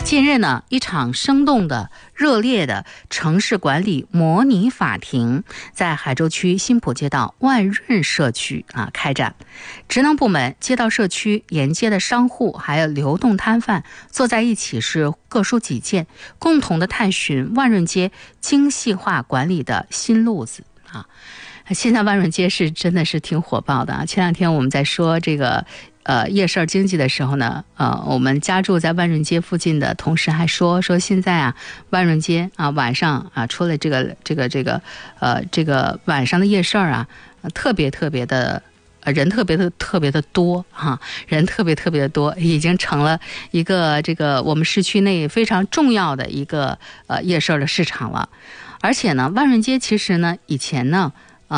近日呢，一场生动的、热烈的城市管理模拟法庭在海州区新浦街道万润社区开展。职能部门、街道社区沿街的商户还有流动摊贩坐在一起，是各抒己见，共同的探寻万润街精细化管理的新路子啊。现在万润街是真的是挺火爆的啊！前两天我们在说这个夜市经济的时候呢，我们家住在万润街附近的同事还说现在啊，万润街啊晚上啊出了这个晚上的夜市啊，特别的人特别的多哈，人特别的多，已经成了一个这个我们市区内非常重要的一个夜市的市场了。而且呢，万润街其实呢以前呢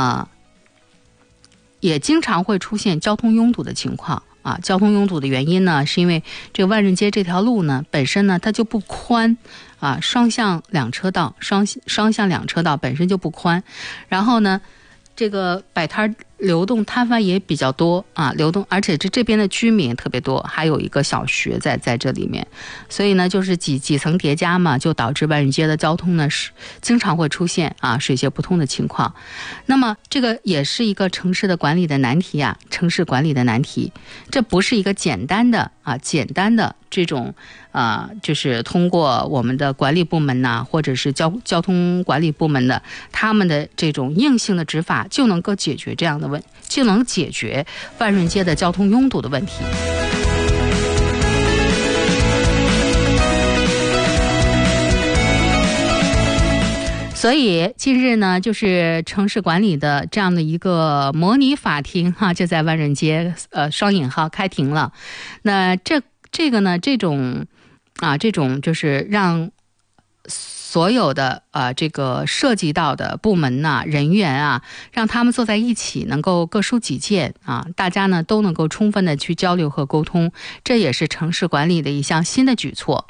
也经常会出现交通拥堵的情况啊。交通拥堵的原因呢，是因为这个万润街这条路呢本身呢它就不宽啊，双向两车道本身就不宽，然后呢这个摆摊流动摊贩也比较多啊，而且这边的居民特别多，还有一个小学在这里面，所以呢就是几层叠加嘛，就导致万润街的交通呢是经常会出现水泄不通的情况。那么这个也是一个城市的管理的难题啊，城市管理的难题，这不是一个简单的这种就是通过我们的管理部门呐，或者是交通管理部门的他们的这种硬性的执法就能够解决就能解决万润街的交通拥堵的问题。所以近日呢，就是城市管理的这样的一个模拟法庭就在万润街双引号开庭了。那这个呢，这种就是让所有的这个涉及到的部门人员让他们坐在一起，能够各抒己见大家呢都能够充分的去交流和沟通，这也是城市管理的一项新的举措。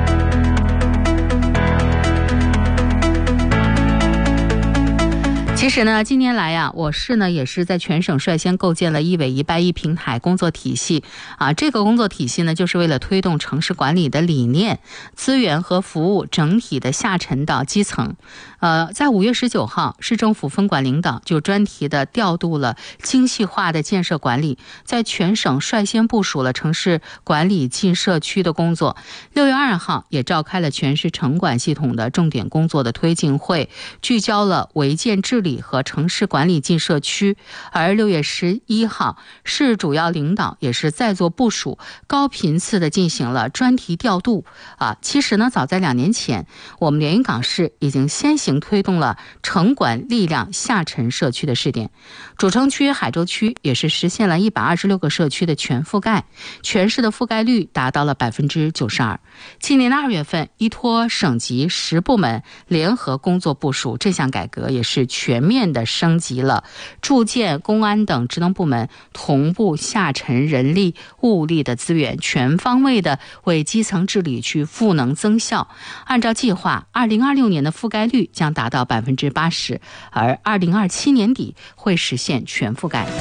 其实呢，近年来我市呢也是在全省率先构建了一委一办一平台工作体系这个工作体系呢，就是为了推动城市管理的理念、资源和服务整体的下沉到基层。在5月19号，市政府分管领导就专题的调度了精细化的建设管理，在全省率先部署了城市管理进社区的工作。6月2号也召开了全市城管系统的重点工作的推进会，聚焦了违建治理和城市管理进社区。而6月11号，市主要领导也是在做部署，高频次的进行了专题调度其实呢，早在2年前，我们连云港市已经先行推动了城管力量下沉社区的试点。主城区海州区也是实现了126个社区的全覆盖，全市的覆盖率达到了92%。今年的2月份，依托省级10部门联合工作部署，这项改革也是全面的升级了住建、公安等职能部门同步下沉人力物力的资源，全方位的为基层治理去赋能增效。按照计划，2026年的覆盖率将达到80%，而2027年底会实现全覆盖。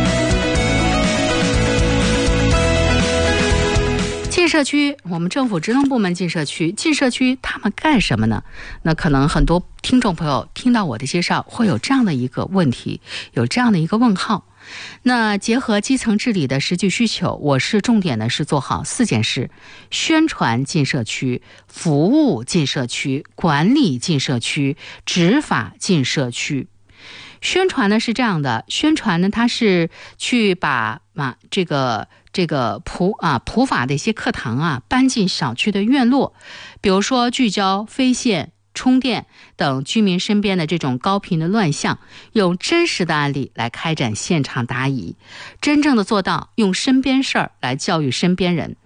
进社区，我们政府职能部门进社区他们干什么呢？那可能很多听众朋友听到我的介绍会有这样的一个问题，有这样的一个问号。那结合基层治理的实际需求，我市重点的是做好4件事：宣传进社区、服务进社区、管理进社区、执法进社区。宣传呢是这样的，宣传呢它是去把这个普法的一些课堂搬进小区的院落，比如说聚焦非线、充电等居民身边的这种高频的乱象，用真实的案例来开展现场答疑，真正的做到用身边事儿来教育身边人。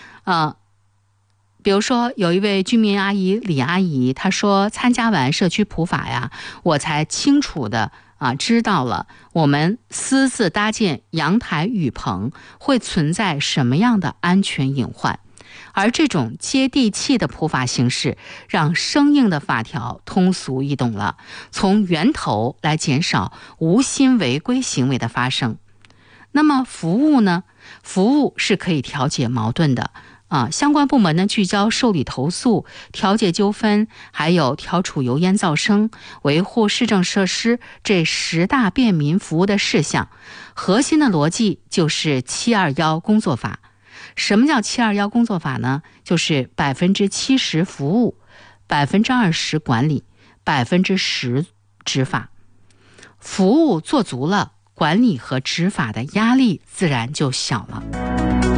比如说有一位居民阿姨李阿姨，她说参加完社区普法我才清楚的知道了我们私自搭建阳台雨棚会存在什么样的安全隐患。而这种接地气的普法形式，让生硬的法条通俗易懂了，从源头来减少无心违规行为的发生。那么服务呢？服务是可以调解矛盾的相关部门呢聚焦受理投诉、调解纠纷，还有调处油烟噪声、维护市政设施这10大便民服务的事项。核心的逻辑就是721工作法。什么叫721工作法呢？就是70%服务，20%管理，10%执法。服务做足了，管理和执法的压力自然就小了。